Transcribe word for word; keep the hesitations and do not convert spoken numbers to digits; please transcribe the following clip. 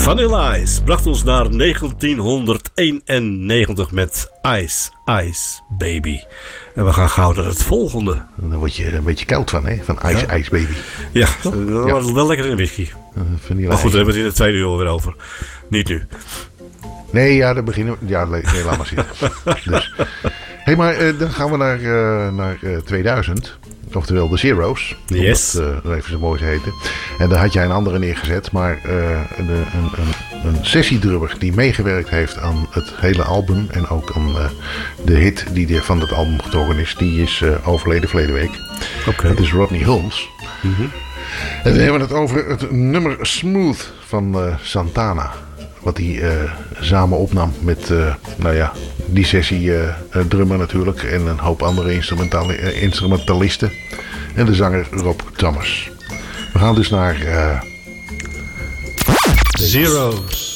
Vanilla Ice bracht ons naar negentienhonderdeenennegentig met Ice, Ice Baby. En we gaan gauw naar het volgende. Dan word je een beetje koud van, hè? Van Ice, ja. Ice Baby. Ja, dat ja. was wel lekker in whisky. Uh, maar goed, we hebben het in de tweede uur weer over. Niet nu. Nee, ja, dan beginnen we. Ja, nee, laat maar zitten. Dus. Hé, hey, maar uh, dan gaan we naar, uh, naar uh, tweeduizend. Oftewel de Zero's. Yes. Om het uh, even zo mooi te heten. En daar had jij een andere neergezet. Maar uh, een, een, een, een sessiedrummer die meegewerkt heeft aan het hele album. En ook aan uh, de hit die van het album getrokken is. Die is uh, overleden verleden week. Oké. Okay. Dat is Rodney Holmes. Mm-hmm. En dan hebben we het over het nummer Smooth van uh, Santana. Wat hij uh, samen opnam met, uh, nou ja, die sessie uh, drummer natuurlijk. En een hoop andere instrumentali- uh, instrumentalisten. En de zanger Rob Thomas. We gaan dus naar... Uh, Zero's.